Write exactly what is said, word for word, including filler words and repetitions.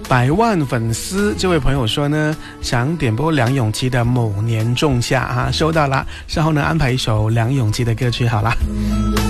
百万粉丝这位朋友说呢，想点播梁咏琪的《某年仲夏》啊，收到了，稍后呢安排一首梁咏琪的歌曲好了。